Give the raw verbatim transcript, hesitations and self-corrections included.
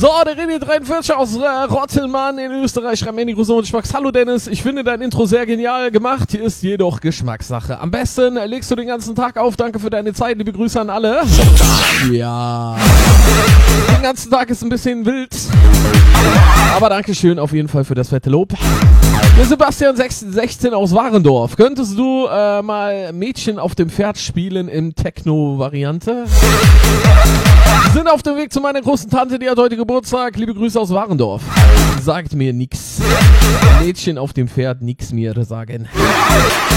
So, der René dreiundvierzig aus äh, Rottelmann in Österreich schreibt mir in die Grüße und Schmacks. Hallo Dennis, ich finde dein Intro sehr genial gemacht, hier ist jedoch Geschmackssache. Am besten legst du den ganzen Tag auf, danke für deine Zeit, liebe Grüße an alle. Ja, den ganzen Tag ist ein bisschen wild, aber Dankeschön auf jeden Fall für das fette Lob. Der Sebastian sechzehn aus Warendorf, könntest du äh, mal Mädchen auf dem Pferd spielen in Techno-Variante? Wir sind auf dem Weg zu meiner großen Tante, die hat heute Geburtstag. Liebe Grüße aus Warendorf. Sagt mir nix. Mädchen auf dem Pferd, nix mir sagen.